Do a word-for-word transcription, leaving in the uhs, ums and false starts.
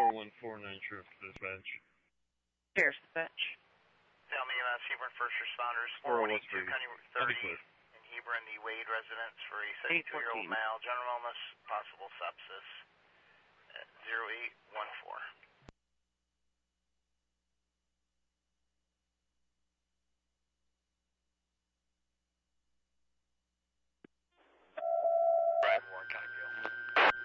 four one four nine Sheriff's Dispatch. Sheriff's Dispatch. Tell me about Hebron First Responders, four four oh one one eight two, three. County Route thirty, in Hebron, the Wade residence for a seventy-two-year-old male, general illness, possible sepsis, at zero eight one four.